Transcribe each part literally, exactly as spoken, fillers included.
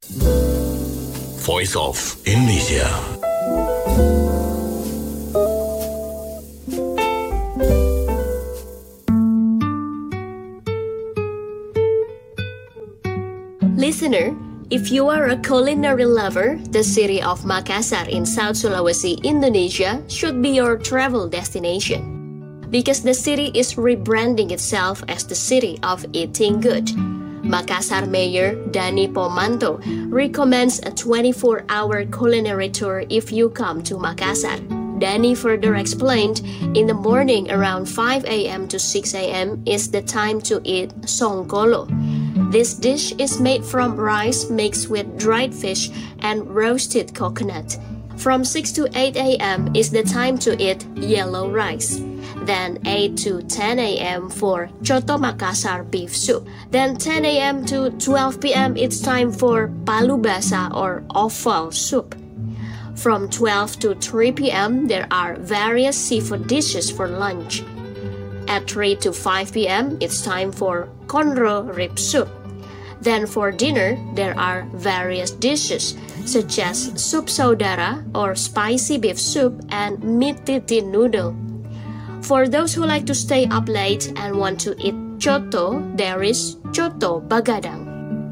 Voice of Indonesia. Listener, if you are a culinary lover, the city of Makassar in South Sulawesi, Indonesia should be your travel destination. Because the city is rebranding itself as the city of eating good. Makassar Mayor Dani Pomanto recommends a twenty-four hour culinary tour if you come to Makassar. Dani further explained, in the morning around five a.m. to six a.m. is the time to eat songkolo. This dish is made from rice mixed with dried fish and roasted coconut. From six to eight a.m. is the time to eat yellow rice. Then eight to ten a.m. for Coto Makassar beef soup. Then ten a.m. to twelve p.m. it's time for palu basah or offal soup. From twelve to three p.m. there are various seafood dishes for lunch. At three to five p.m. it's time for konro rib soup. Then for dinner, there are various dishes such as soup saudara or spicy beef soup and meat titi noodle. For those who like to stay up late and want to eat coto, there is coto bagadang.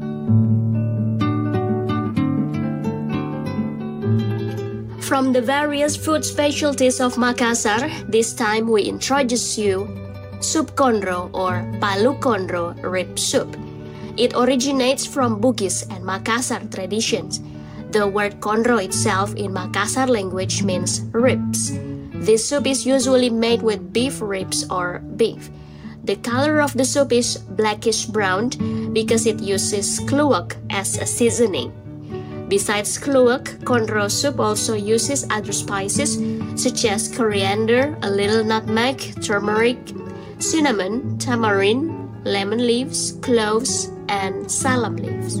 From the various food specialties of Makassar, this time we introduce you soup konro or palu konro rib soup. It originates from Bugis and Makassar traditions. The word konro itself in Makassar language means ribs. This soup is usually made with beef ribs or beef. The color of the soup is blackish brown because it uses kluwak as a seasoning. Besides kluwak, konro soup also uses other spices such as coriander, a little nutmeg, turmeric, cinnamon, tamarind, lemon leaves, cloves, and salam leaves.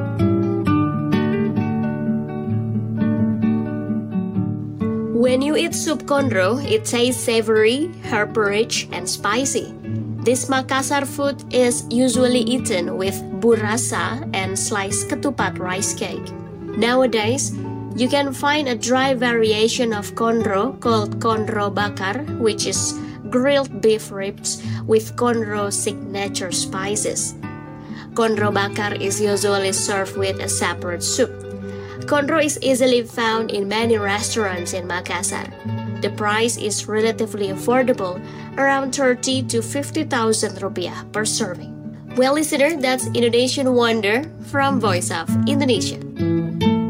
When you eat soup konro, it tastes savory, herb-rich, and spicy. This Makassar food is usually eaten with burasa and sliced ketupat rice cake. Nowadays, you can find a dry variation of konro called konro bakar, which is grilled beef ribs with konro signature spices. Konro bakar is usually served with a separate soup. Konro is easily found in many restaurants in Makassar. The price is relatively affordable, around thirty to fifty thousand rupiah per serving. Well, listener, that's Indonesian Wonder from Voice of Indonesia.